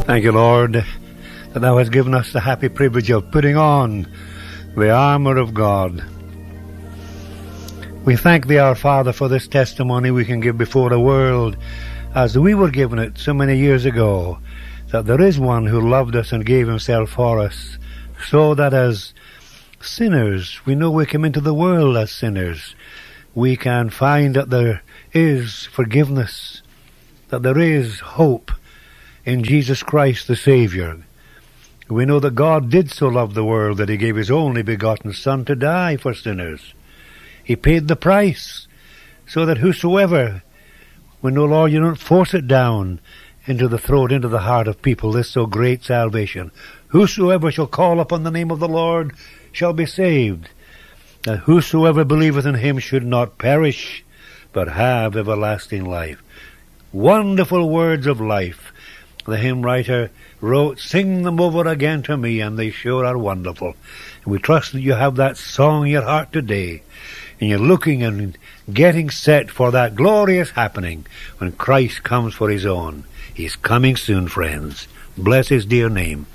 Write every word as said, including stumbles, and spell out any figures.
Thank you, Lord, that thou hast given us the happy privilege of putting on the armour of God. We thank thee, our Father, for this testimony we can give before the world, as we were given it so many years ago, that there is one who loved us and gave himself for us, so that as sinners, we know we came into the world as sinners, we can find that there is forgiveness, that there is hope in Jesus Christ the Saviour. We know that God did so love the world that he gave his only begotten Son to die for sinners. He paid the price so that whosoever, we know, Lord, you don't force it down into the throat, into the heart of people, this so great salvation. Whosoever shall call upon the name of the Lord shall be saved. And whosoever believeth in him should not perish, but have everlasting life. Wonderful words of life. The hymn writer wrote, "Sing them over again to me, and they sure are wonderful." And we trust that you have that song in your heart today, and you're looking and getting set for that glorious happening when Christ comes for his own. He's coming soon, friends. Bless his dear name.